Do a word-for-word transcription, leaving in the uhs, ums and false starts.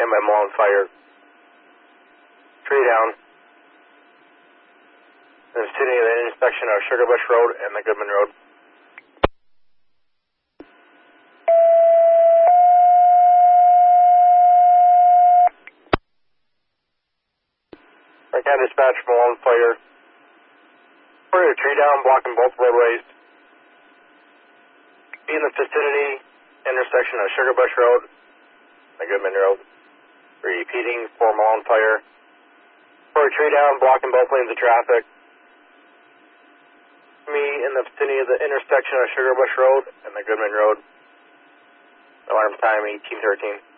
stand by Mullen Fire. Tree down. In the vicinity of the intersection of Sugar Bush Road and the Goodman Road. Right now, dispatch from Mullen Fire. Reported a tree down blocking both roadways. Be in the vicinity intersection of Sugar Bush Road and the Goodman Road. Repeating for Mullen Fire. For a tree down blocking both lanes of traffic. Me in the vicinity of the intersection of Sugar Bush Road and the Goodman Road. Alarm time eighteen thirteen.